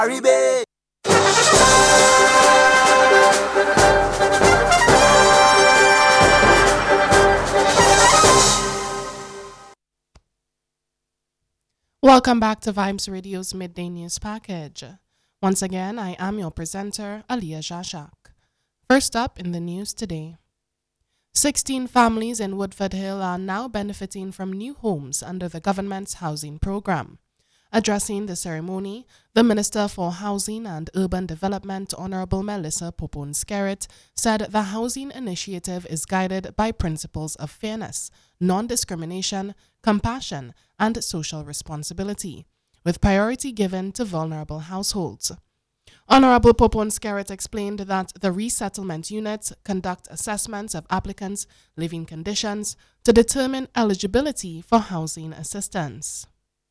Aribe. Welcome back to Vibes Radio's Midday News Package. Once again, I am your presenter, Aliyah Jashak. First up in the news today. 16 families in Woodford Hill are now benefiting from new homes under the government's housing program. Addressing the ceremony, the Minister for Housing and Urban Development, Honorable Melissa Popon-Skerrit, said the housing initiative is guided by principles of fairness, non-discrimination, compassion, and social responsibility, with priority given to vulnerable households. Honorable Popon-Skerrit explained that the resettlement units conduct assessments of applicants' living conditions to determine eligibility for housing assistance.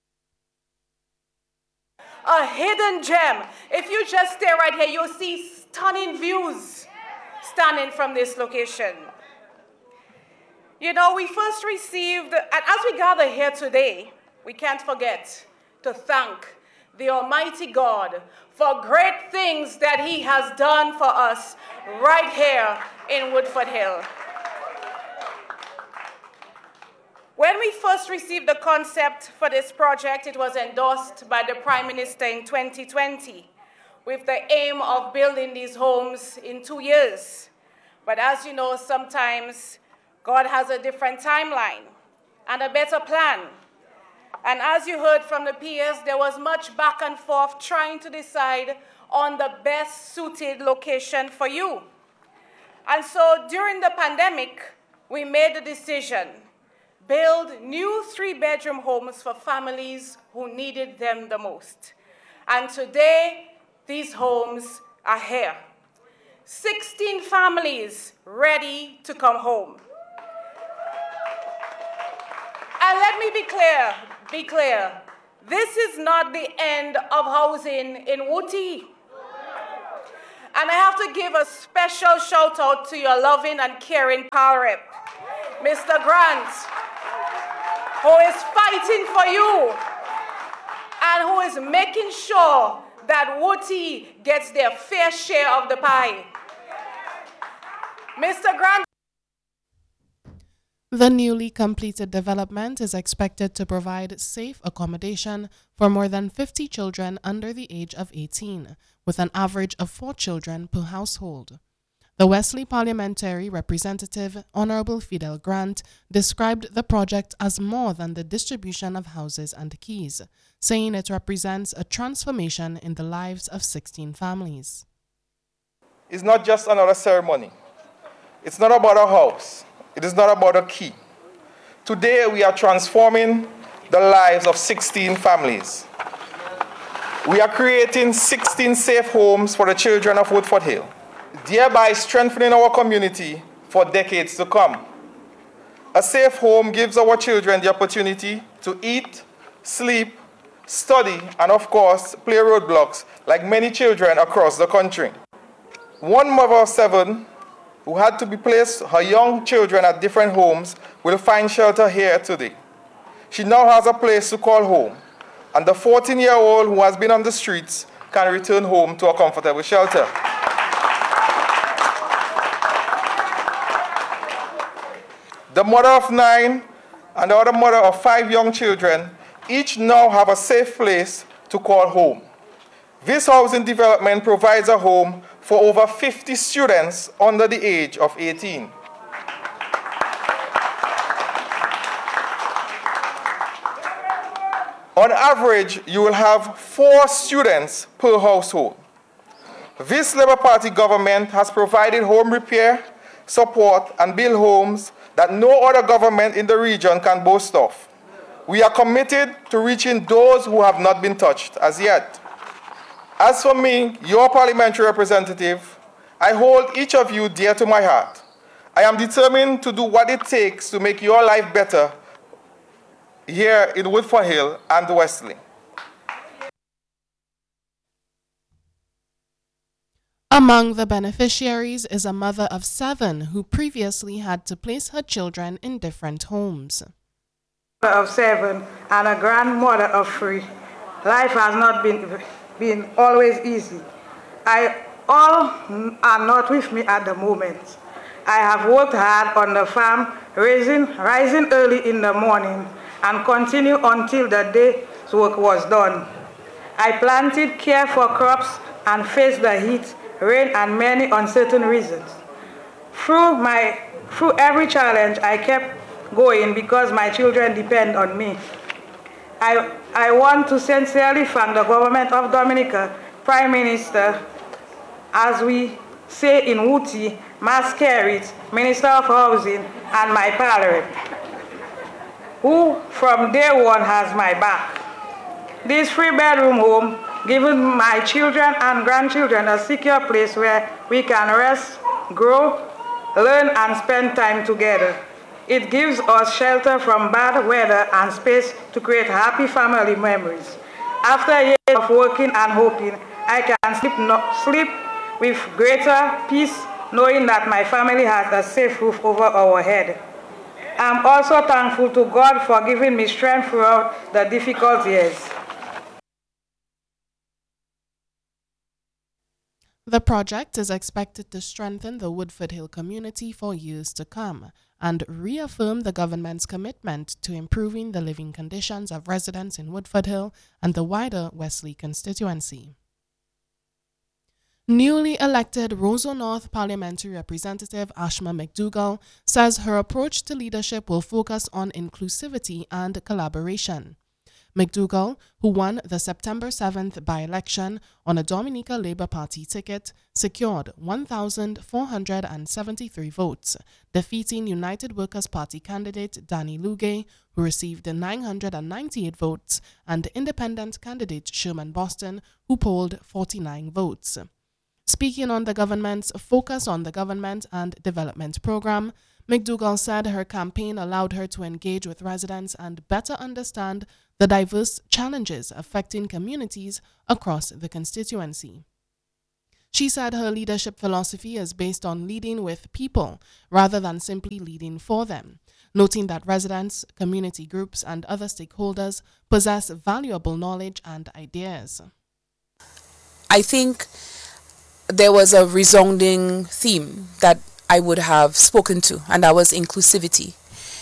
A hidden gem. If you just stay right here, you'll see stunning views standing from this location. You know, we first received, and as we gather here today, we can't forget to thank the Almighty God for great things that He has done for us right here in Woodford Hill. When we first received the concept for this project, it was endorsed by the Prime Minister in 2020 with the aim of building these homes in 2 years. But as you know, sometimes God has a different timeline and a better plan. And as you heard from the peers, there was much back and forth trying to decide on the best suited location for you. And so during the pandemic, we made the decision: build new 3-bedroom homes for families who needed them the most. And today, these homes are here. 16 families ready to come home. And let me be clear, this is not the end of housing in Wooty. And I have to give a special shout out to your loving and caring power rep, Mr. Grant, who is fighting for you and who is making sure that Wooty gets their fair share of the pie. Mr. Grant. The newly completed development is expected to provide safe accommodation for more than 50 children under the age of 18, with an average of 4 children per household. The Wesley Parliamentary Representative, Honorable Fidel Grant, described the project as more than the distribution of houses and keys, saying it represents a transformation in the lives of 16 families. It's not just another ceremony. It's not about a house. It is not about a key. Today we are transforming the lives of 16 families. We are creating 16 safe homes for the children of Woodford Hill, thereby strengthening our community for decades to come. A safe home gives our children the opportunity to eat, sleep, study, and of course, play roadblocks like many children across the country. One mother of 7 who had to place her young children at different homes will find shelter here today. She now has a place to call home, and the 14-year-old who has been on the streets can return home to a comfortable shelter. The mother of 9 and the other mother of 5 young children each now have a safe place to call home. This housing development provides a home for over 50 students under the age of 18. On average, you will have 4 students per household. This Labour Party government has provided home repair, support, and build homes that no other government in the region can boast of. We are committed to reaching those who have not been touched as yet. As for me, your parliamentary representative, I hold each of you dear to my heart. I am determined to do what it takes to make your life better here in Woodford Hill and Wesley. Among the beneficiaries is a mother of 7 who previously had to place her children in different homes. Of 7 and a grandmother of 3. Life has not been been always easy. All are not with me at the moment. I have worked hard on the farm, rising early in the morning, and continue until the day's work was done. I planted, cared for crops, and faced the heat, rain, and many uncertain reasons. Through every challenge, I kept going because my children depend on me. I want to sincerely thank the government of Dominica, Prime Minister, as we say in Wuti, Mascarit, Minister of Housing, and my parent, who from day one has my back. This 3-bedroom home gives my children and grandchildren a secure place where we can rest, grow, learn, and spend time together. It gives us shelter from bad weather and space to create happy family memories. After years of working and hoping, I can sleep with greater peace, knowing that my family has a safe roof over our head. I'm also thankful to God for giving me strength throughout the difficult years. The project is expected to strengthen the Woodford Hill community for years to come and reaffirm the government's commitment to improving the living conditions of residents in Woodford Hill and the wider Wesley constituency. Newly elected Roseau North Parliamentary Representative Ashma McDougall says her approach to leadership will focus on inclusivity and collaboration. McDougall, who won the September 7th by-election on a Dominica Labour Party ticket, secured 1,473 votes, defeating United Workers' Party candidate Danny Lugay, who received 998 votes, and independent candidate Sherman Boston, who polled 49 votes. Speaking on the government's Focus on the Government and Development program, McDougall said her campaign allowed her to engage with residents and better understand the diverse challenges affecting communities across the constituency. She said her leadership philosophy is based on leading with people rather than simply leading for them, noting that residents, community groups, and other stakeholders possess valuable knowledge and ideas. I think there was a resounding theme that I would have spoken to, and that was inclusivity.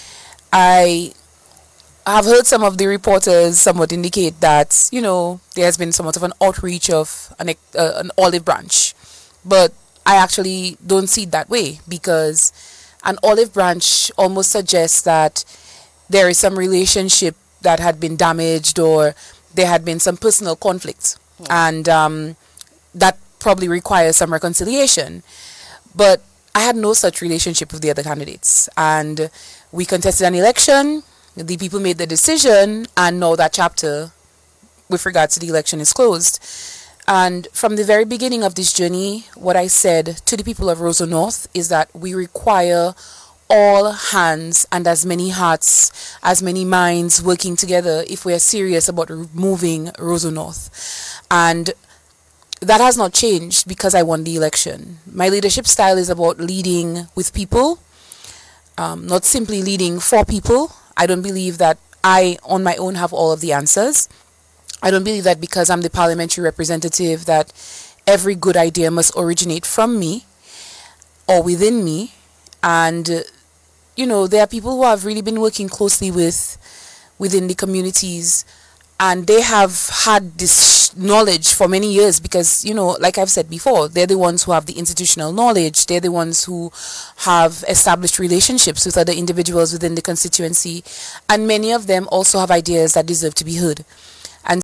I have heard some of the reporters somewhat indicate that, there has been somewhat of an outreach of an olive branch. But I actually don't see it that way, because an olive branch almost suggests that there is some relationship that had been damaged or there had been some personal conflict. And that probably requires some reconciliation. But I had no such relationship with the other candidates. And we contested an election, the people made the decision, and now that chapter with regards to the election is closed. And from the very beginning of this journey, what I said to the people of Roseau North is that we require all hands and as many hearts, as many minds working together if we are serious about moving Roseau North. And that has not changed because I won the election. My leadership style is about leading with people, not simply leading for people. I don't believe that I, on my own, have all of the answers. I don't believe that because I'm the parliamentary representative that every good idea must originate from me or within me. And, there are people who have really been working closely within the communities, and they have had this knowledge for many years because, like I've said before, they're the ones who have the institutional knowledge. They're the ones who have established relationships with other individuals within the constituency. And many of them also have ideas that deserve to be heard. And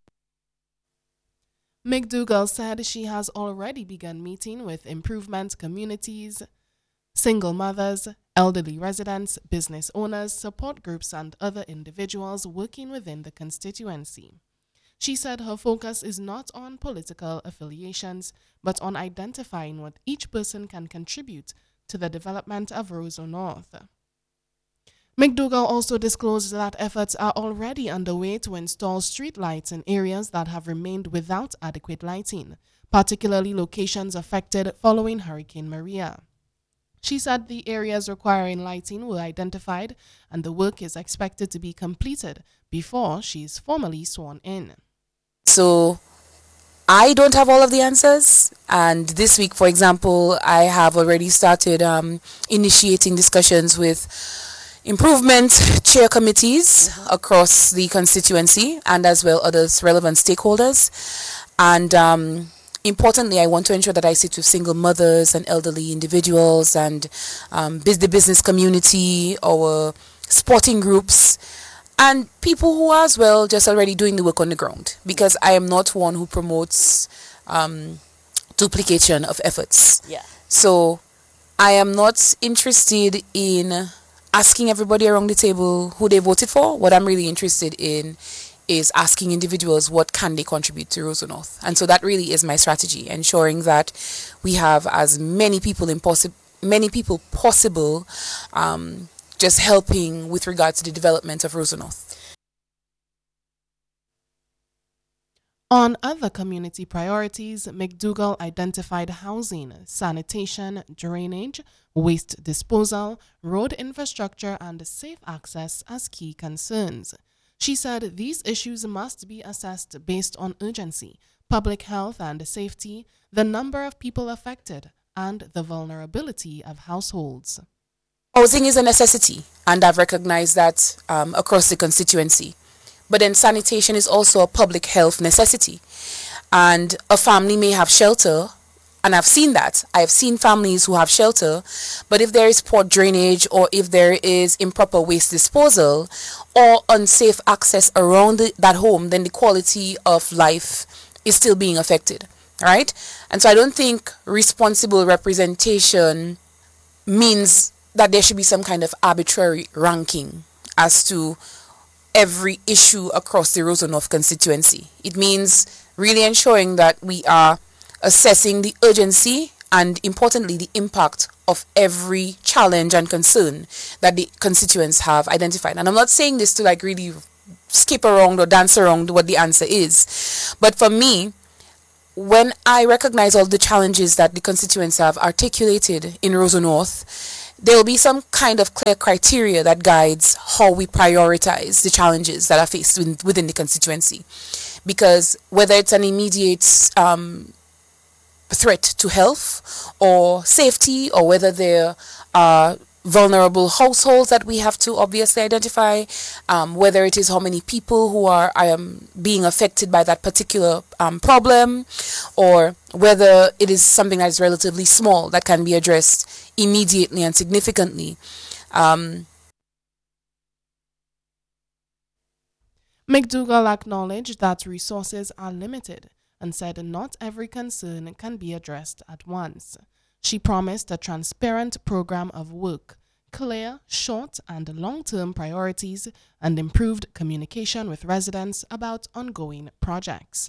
McDougall said she has already begun meeting with improvement communities, single mothers, elderly residents, business owners, support groups, and other individuals working within the constituency. She said her focus is not on political affiliations, but on identifying what each person can contribute to the development of Roseau North. McDougall also disclosed that efforts are already underway to install street lights in areas that have remained without adequate lighting, particularly locations affected following Hurricane Maria. She said the areas requiring lighting were identified and the work is expected to be completed before she is formally sworn in. So I don't have all of the answers. And this week, for example, I have already started initiating discussions with improvement chair committees across the constituency and as well others relevant stakeholders. And importantly, I want to ensure that I sit with single mothers and elderly individuals and the business community, our sporting groups, and people who are as well just already doing the work on the ground, because I am not one who promotes duplication of efforts. Yeah. So I am not interested in asking everybody around the table who they voted for. What I'm really interested in is asking individuals what can they contribute to Roseau North. And so that really is my strategy, ensuring that we have as many people possible just helping with regard to the development of Roseau North. On other community priorities, McDougall identified housing, sanitation, drainage, waste disposal, road infrastructure, and safe access as key concerns. She said these issues must be assessed based on urgency, public health and safety, the number of people affected, and the vulnerability of households. Housing is a necessity, and I've recognized that across the constituency. But then sanitation is also a public health necessity. And a family may have shelter, and I've seen that. I've seen families who have shelter, but if there is poor drainage or if there is improper waste disposal or unsafe access around that home, then the quality of life is still being affected, right? And so I don't think responsible representation means that there should be some kind of arbitrary ranking as to every issue across the Roseau North constituency. It means really ensuring that we are assessing the urgency and, importantly, the impact of every challenge and concern that the constituents have identified. And I'm not saying this to really skip around or dance around what the answer is. But for me, when I recognize all the challenges that the constituents have articulated in Roseau North, there will be some kind of clear criteria that guides how we prioritize the challenges that are faced within the constituency. Because whether it's an immediate threat to health or safety, or whether there are vulnerable households that we have to obviously identify, whether it is how many people who are being affected by that particular problem, or whether it is something that is relatively small that can be addressed immediately and significantly. McDougall acknowledged that resources are limited and said not every concern can be addressed at once. She promised a transparent program of work, clear, short, and long-term priorities, and improved communication with residents about ongoing projects.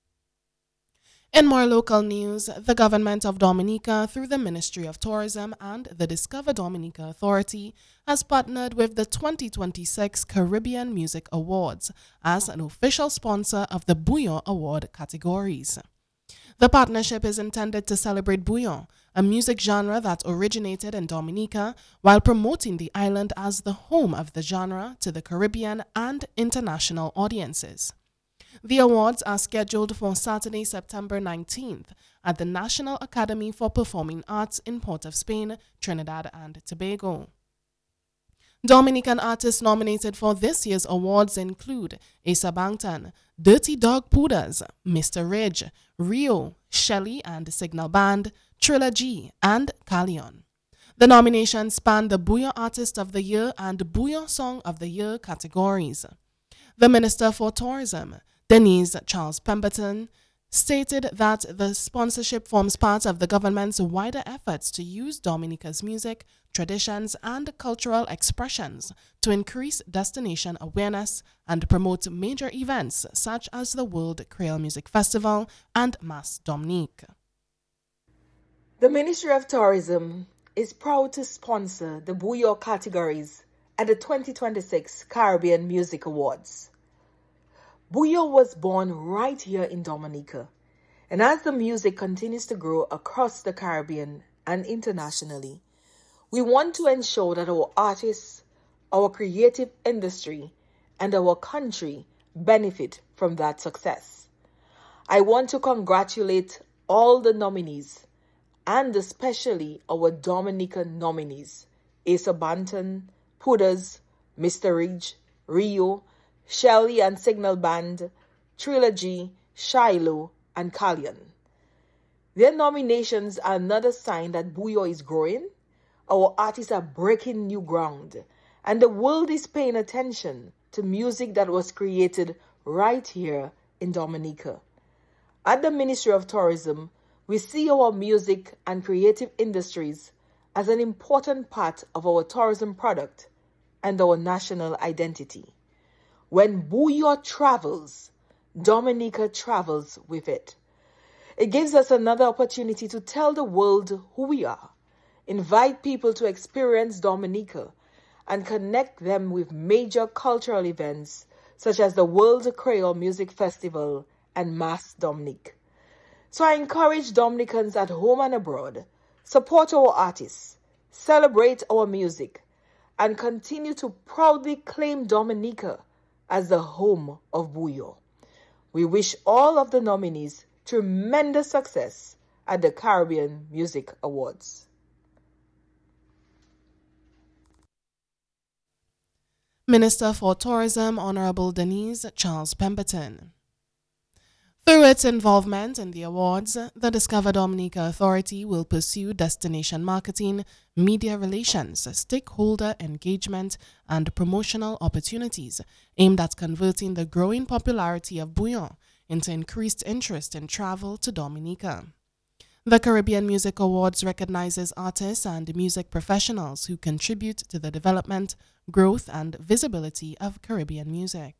In more local news, the government of Dominica, through the Ministry of Tourism and the Discover Dominica Authority, has partnered with the 2026 Caribbean Music Awards as an official sponsor of the Bouillon Award categories. The partnership is intended to celebrate bouillon, a music genre that originated in Dominica, while promoting the island as the home of the genre to the Caribbean and international audiences. The awards are scheduled for Saturday, September 19th at the National Academy for Performing Arts in Port of Spain, Trinidad and Tobago. Dominican artists nominated for this year's awards include Asa Bangtan, Dirty Dog Pudas, Mr. Ridge, Rio, Shelley and Signal Band, Trilogy, and Callion. The nominations span the Bouillon Artist of the Year and Bouillon Song of the Year categories. The Minister for Tourism, Denise Charles Pemberton, stated that the sponsorship forms part of the government's wider efforts to use Dominica's music, traditions, and cultural expressions to increase destination awareness and promote major events such as the World Creole Music Festival and Mas Dominique. The Ministry of Tourism is proud to sponsor the Bouillon categories at the 2026 Caribbean Music Awards. Bouillon was born right here in Dominica, and as the music continues to grow across the Caribbean and internationally, we want to ensure that our artists, our creative industry, and our country benefit from that success. I want to congratulate all the nominees, and especially our Dominica nominees, Asa Banton, Pudas, Mr. Ridge, Rio, Shelly and Signal Band, Trilogy, Shiloh, and Kalyan. Their nominations are another sign that Buyo is growing, our artists are breaking new ground, and the world is paying attention to music that was created right here in Dominica. At the Ministry of Tourism, we see our music and creative industries as an important part of our tourism product and our national identity. When Buyo travels, Dominica travels with it. It gives us another opportunity to tell the world who we are, invite people to experience Dominica, and connect them with major cultural events such as the World Creole Music Festival and Mass Dominique. So I encourage Dominicans at home and abroad, support our artists, celebrate our music, and continue to proudly claim Dominica as the home of Buyo. We wish all of the nominees tremendous success at the Caribbean Music Awards. Minister for Tourism, Honorable Denise Charles Pemberton. Through its involvement in the awards, the Discover Dominica Authority will pursue destination marketing, media relations, stakeholder engagement, and promotional opportunities aimed at converting the growing popularity of Buyo into increased interest in travel to Dominica. The Caribbean Music Awards recognizes artists and music professionals who contribute to the development, growth, and visibility of Caribbean music.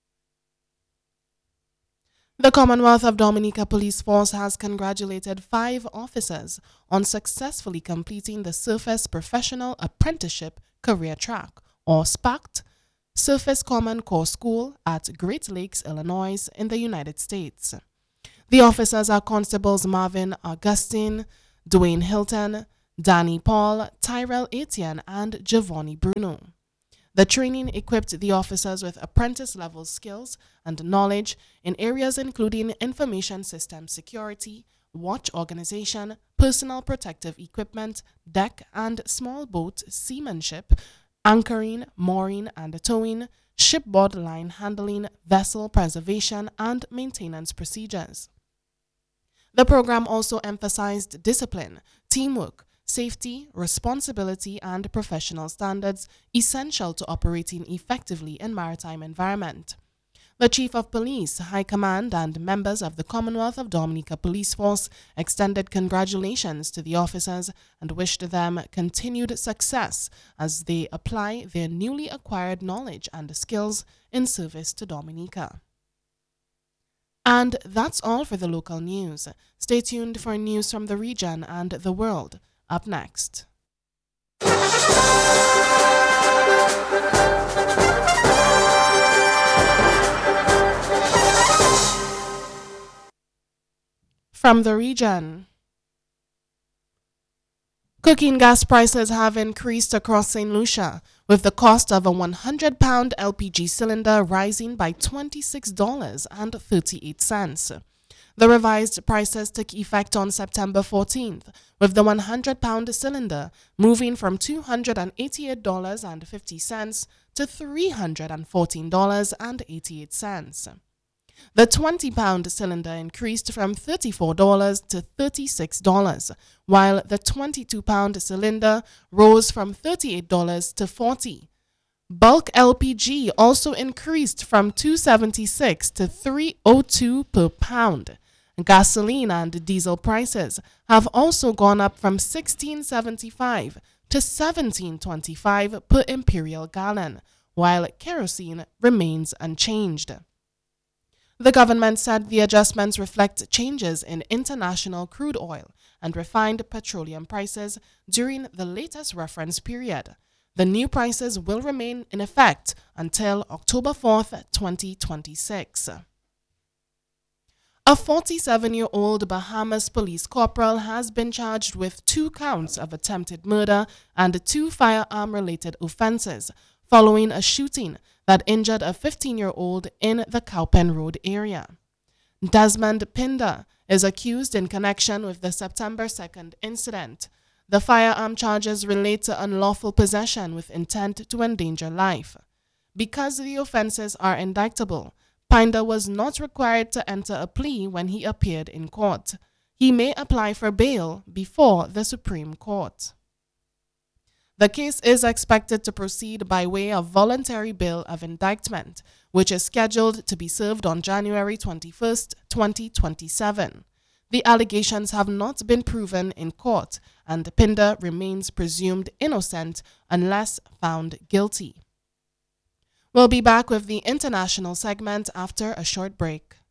The Commonwealth of Dominica Police Force has congratulated 5 officers on successfully completing the Surface Professional Apprenticeship Career Track, or SPACT, Surface Common Core School at Great Lakes, Illinois, in the United States. The officers are Constables Marvin Augustine, Dwayne Hilton, Danny Paul, Tyrell Etienne, and Giovanni Bruno. The training equipped the officers with apprentice-level skills and knowledge in areas including information system security, watch organization, personal protective equipment, deck and small boat seamanship, anchoring, mooring and towing, shipboard line handling, vessel preservation, and maintenance procedures. The program also emphasized discipline, teamwork, safety, responsibility, and professional standards essential to operating effectively in maritime environment. The Chief of Police, High Command, and members of the Commonwealth of Dominica Police Force extended congratulations to the officers and wished them continued success as they apply their newly acquired knowledge and skills in service to Dominica. And that's all for the local news. Stay tuned for news from the region and the world. Up next. From the region. Cooking gas prices have increased across St. Lucia, with the cost of a 100-pound LPG cylinder rising by $26.38. The revised prices took effect on September 14th, with the 100-pound cylinder moving from $288.50 to $314.88. The 20-pound cylinder increased from $34 to $36, while the 22-pound cylinder rose from $38 to $40. Bulk LPG also increased from $2.76 to $3.02 per pound. Gasoline and diesel prices have also gone up from $16.75 to $17.25 per imperial gallon, while kerosene remains unchanged. The government said the adjustments reflect changes in international crude oil and refined petroleum prices during the latest reference period. The new prices will remain in effect until October 4th, 2026. A 47-year-old Bahamas police corporal has been charged with 2 counts of attempted murder and 2 firearm-related offenses following a shooting that injured a 15-year-old in the Cowpen Road area. Desmond Pinder is accused in connection with the September 2nd incident. The firearm charges relate to unlawful possession with intent to endanger life. Because the offenses are indictable, Pinder was not required to enter a plea when he appeared in court. He may apply for bail before the Supreme Court. The case is expected to proceed by way of voluntary bill of indictment, which is scheduled to be served on January 21, 2027. The allegations have not been proven in court, and Pinder remains presumed innocent unless found guilty. We'll be back with the international segment after a short break.